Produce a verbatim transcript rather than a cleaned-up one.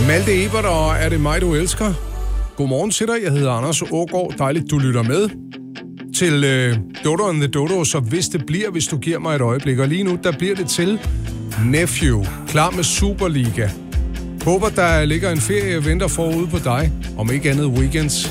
Malte Ebert, og er det mig, du elsker? Godmorgen til dig, jeg hedder Anders Aagaard. Dejligt, du lytter med til øh, Dodo and the Dodo, så hvis det bliver, hvis du giver mig et øjeblik. Og lige nu, der bliver det til Nephew, klar med Superliga. Håber, der ligger en ferie og venter forude på dig, om ikke andet weekends.